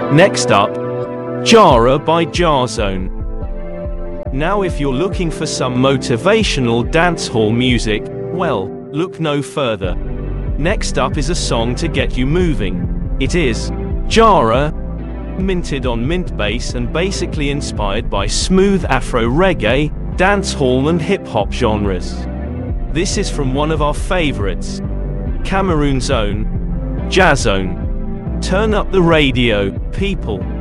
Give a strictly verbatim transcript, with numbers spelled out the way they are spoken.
Next up, Jara by Jarzone. Now if you're looking for some motivational dancehall music, well, look no further. Next up is a song to get you moving. It is Jara, minted on Mintbase and basically inspired by smooth Afro reggae, dancehall and hip-hop genres. This is from one of our favorites, Cameroon's own Jazzone. Turn up the radio, people.